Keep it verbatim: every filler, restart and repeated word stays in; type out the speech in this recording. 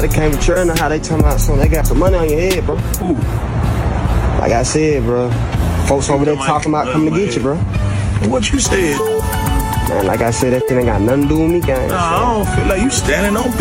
How they came to church and how they talking about something. They got some money on your head, bro. Ooh. Like I said, bro. Folks over there talking about coming to get you, bro. What you said? Man, like I said, that shit ain't got nothing to do with me, gang. Nah, I don't feel like you standing on